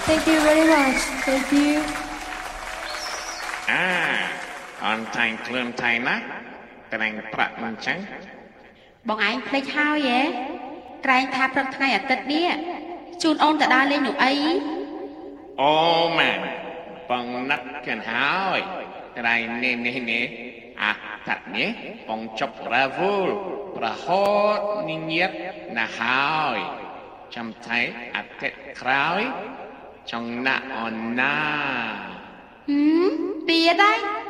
Thank you very much. Thank you. អនថៃខ្លួនថៃណាត្រែងប្រាក់មិនចឹងបងឯងភ្លេចហើយហ៎ត្រែងថាព្រឹកថ្ងៃអាទិត្យនេះជូនអូនទៅដើរលេងនោះអីអូម៉ែបងណាត់គិនហើយត្រែងនេះអាតាត់នេះបងចប់រាវលប្រហូតនិយាយណាហើយចាំថៃអាទិត្យក្រោយចង់ណាក់អូនណាទៀតហើយ